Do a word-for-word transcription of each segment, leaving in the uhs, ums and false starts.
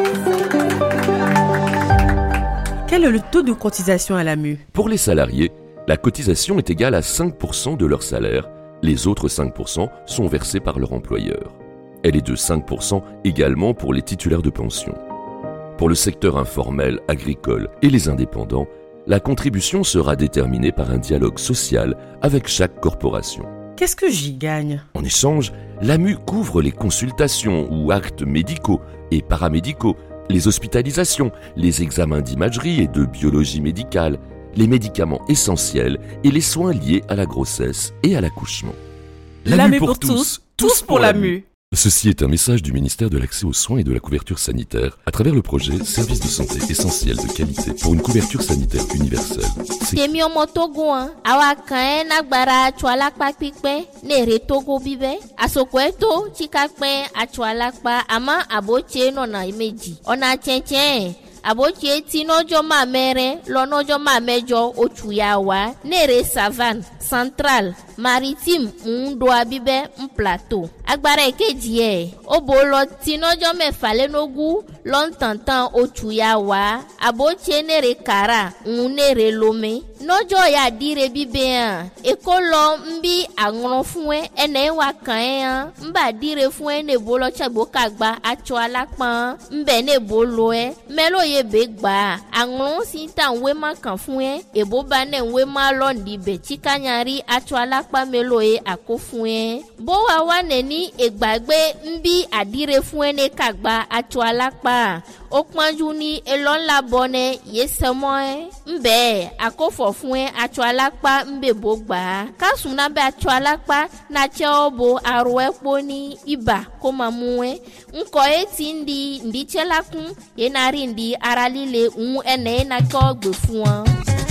Quel est le taux de cotisation à l'A M U ? Pour les salariés, la cotisation est égale à cinq pour cent de leur salaire. Les autres cinq pour cent sont versés par leur employeur. Elle est de cinq pour cent également pour les titulaires de pension. Pour le secteur informel, agricole et les indépendants, la contribution sera déterminée par un dialogue social avec chaque corporation. Qu'est-ce que j'y gagne ? En échange, l'A M U couvre les consultations ou actes médicaux et paramédicaux, les hospitalisations, les examens d'imagerie et de biologie médicale, les médicaments essentiels et les soins liés à la grossesse et à l'accouchement. L'A M U pour tous, tous pour l'A M U. Ceci est un message du ministère de l'Accès aux soins et de la couverture sanitaire à travers le projet Services de santé essentiels de qualité pour une couverture sanitaire universelle. Tèmi ọmọ Togo an, àwa kan ẹ nagbara atsọ alakpa pípẹ́ ní èrè Togo bíbẹ́. Àsopọ̀ ẹ̀tọ́ tíka pẹ́ atsọ alakpa àmọ́ àbótse nọ̀nà méjì. Ọ̀nà tsẹ̀tsẹ̀ àbótse tí nọ́jọ́ máa mẹ́rẹ́ lọ nọ́jọ́ máa mẹ́jọ oṣù yà wá ní èrè savane central maritime ń do abíbẹ́ ń plateau. Agbára èkejì ẹ̀ ó bò lọ tí nọ́jọ́ mẹ́fà lẹ́nogún lọ́ntàntàn oṣù yà wá àbótse ní èrè kàrà ń ní èrè lomé. Nọ́jọ́ ya dire bíbẹ́ hàn èkó lọ ń bí àrùn fún ẹ ẹnẹ́ wà kàn ẹ́ hàn ń bà dire fún ẹ nèbó lọ tsẹ̀gbó kàgbà atsọ alápọ̀n ń bẹ̀ nèbó lọ ẹ mẹ́lò yẹ bẹ́ gbà àrùn sí ta ń wé má kàn fún ẹ èbó bá nẹ̀ ń wé má lọ ní ibẹ̀ tí kányari atsọ alápá mẹ́lò yẹ àkó fún ẹ. bó wa wà nẹ́ni ìgbàgbé ń bí àdire fún ẹ ní kàgbà atsọ alápá ó pọ́njú ní elọ́ńlá bọ́nẹ yé sẹ́mọ́ ẹ ń bẹ́ẹ̀ àkófọ̀ fún ẹ atsọ alápá ń bè bó gbà á kásùn náà bẹ atsọ alápá nàtsẹ́ ọ bo arọ ẹ kpó ní ibà kó máa mú ẹ ńkọ ẹ ti ń di ǹdítsẹ́ la kún yẹn náà rí ǹdí ara líle ń ẹnẹ́ yẹn náà kọ́ gbè fún ọ.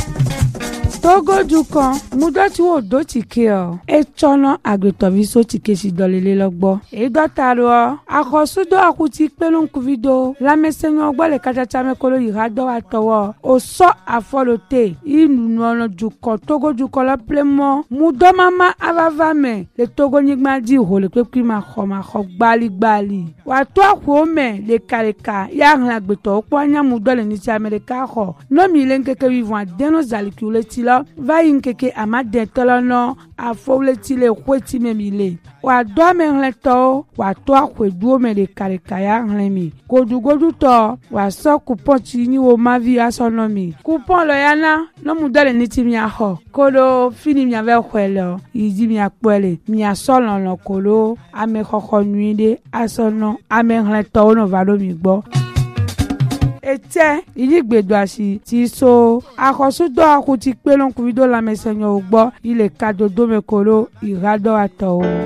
Togo du kan mudoti wo do tike o e tsono agbetovi so tike si dolele logbo e dotaro akosudo akuti pelun kuvido lamesenyo ogbo le kachacha mekolo irado atowo o so afolote inu ono du kan Togo du kan lo plemo mudo mama avavame le Togo nigma di ho le pepi ma kho ma kho gbali gbali wa to akwo me le kaleka ya ran agbeto opo anya mudo le ni ti America kho no mi le nkeke vivant deno zalikule ti lo va yinkeke amade tolono afowleti le kweti memile wa do me hleto wa to akweduo me le kareka ya hlemi godugodu to wa so coupon ti ni wo mavi asonomi coupon lo yana no mudale ni ti mi aho kolo fini mi ave kwelo yidi mi apele mi asolon lo kolo ame koko nuide asono ame hleto no vado mi gbo ete iligbedo asi ti so akosudo akuti pelon kuvido la mesenyo ugbo ile kadodo mekolo irado ato.